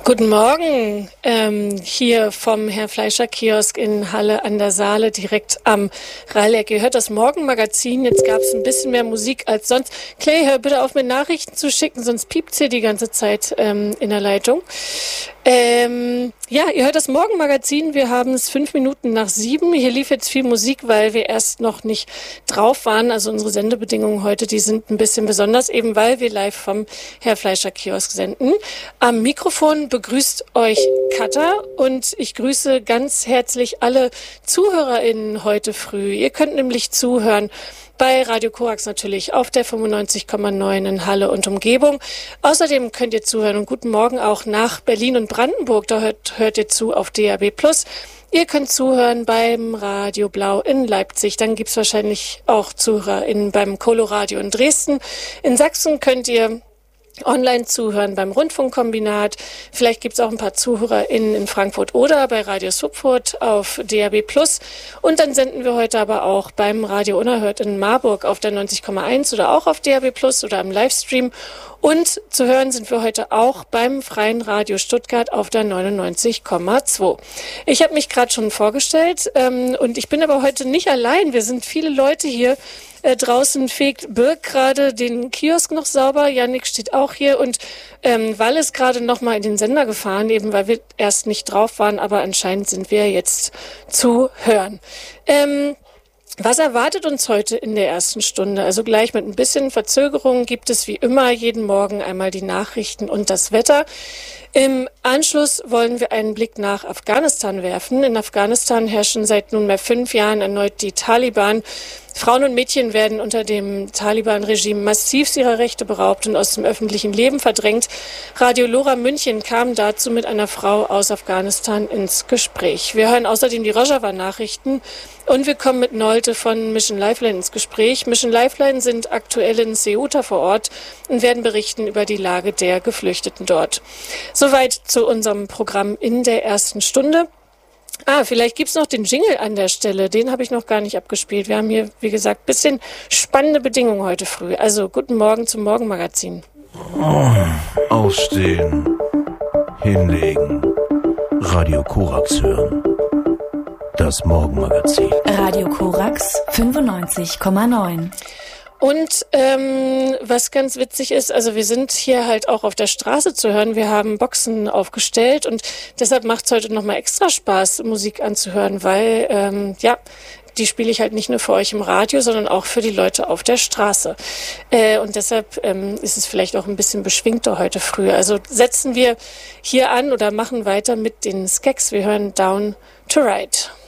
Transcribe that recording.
Guten Morgen, hier vom Herr Fleischer Kiosk in Halle an der Saale, direkt am Ralleck. Ihr hört das Morgenmagazin, jetzt gab es ein bisschen mehr Musik als sonst. Clay, hör bitte auf, mir Nachrichten zu schicken, sonst piept's hier die ganze Zeit in der Leitung. Ja, ihr hört das Morgenmagazin, wir haben es 5 Minuten nach 7. Hier lief jetzt viel Musik, weil wir erst noch nicht drauf waren. Also unsere Sendebedingungen heute, die sind ein bisschen besonders, eben weil wir live vom Herr Fleischer Kiosk senden. Am Mikrofon begrüßt euch Katha und ich grüße ganz herzlich alle ZuhörerInnen heute früh. Ihr könnt nämlich zuhören bei Radio Korax natürlich auf der 95,9 in Halle und Umgebung. Außerdem könnt ihr zuhören und guten Morgen auch nach Berlin und Brandenburg. Da hört ihr zu auf DAB+. Ihr könnt zuhören beim Radio Blau in Leipzig. Dann gibt's wahrscheinlich auch ZuhörerInnen beim Coloradio in Dresden. In Sachsen könnt ihr online zuhören beim Rundfunkkombinat. Vielleicht gibt es auch ein paar ZuhörerInnen in Frankfurt oder bei Radio Supfurt auf DAB+. Und dann senden wir heute aber auch beim Radio Unerhört in Marburg auf der 90,1 oder auch auf DAB+ oder im Livestream. Und zu hören sind wir heute auch beim Freien Radio Stuttgart auf der 99,2. Ich habe mich gerade schon vorgestellt und ich bin aber heute nicht allein. Wir sind viele Leute hier. Draußen fegt Birk gerade den Kiosk noch sauber. Jannik steht auch hier und Wall ist gerade noch mal in den Sender gefahren, eben weil wir erst nicht drauf waren, aber anscheinend sind wir jetzt zu hören. Was erwartet uns heute in der ersten Stunde? Also gleich mit ein bisschen Verzögerung gibt es wie immer jeden Morgen einmal die Nachrichten und das Wetter. Im Anschluss wollen wir einen Blick nach Afghanistan werfen. In Afghanistan herrschen seit nunmehr 5 Jahren erneut die Taliban. Frauen und Mädchen werden unter dem Taliban-Regime massiv ihrer Rechte beraubt und aus dem öffentlichen Leben verdrängt. Radio Lora München kam dazu mit einer Frau aus Afghanistan ins Gespräch. Wir hören außerdem die Rojava-Nachrichten und wir kommen mit Nolte von Mission Lifeline ins Gespräch. Mission Lifeline sind aktuell in Ceuta vor Ort und werden berichten über die Lage der Geflüchteten dort. Soweit zu unserem Programm in der ersten Stunde. Vielleicht gibt's noch den Jingle an der Stelle. Den habe ich noch gar nicht abgespielt. Wir haben hier, wie gesagt, ein bisschen spannende Bedingungen heute früh. Also, guten Morgen zum Morgenmagazin. Aufstehen, hinlegen, Radio Korax hören. Das Morgenmagazin. Radio Korax 95,9. Und was ganz witzig ist, also wir sind hier halt auch auf der Straße zu hören. Wir haben Boxen aufgestellt und deshalb macht es heute nochmal extra Spaß, Musik anzuhören, weil, die spiele ich halt nicht nur für euch im Radio, sondern auch für die Leute auf der Straße. Und deshalb ist es vielleicht auch ein bisschen beschwingter heute früh. Also setzen wir hier an oder machen weiter mit den Skeks. Wir hören Down to Ride.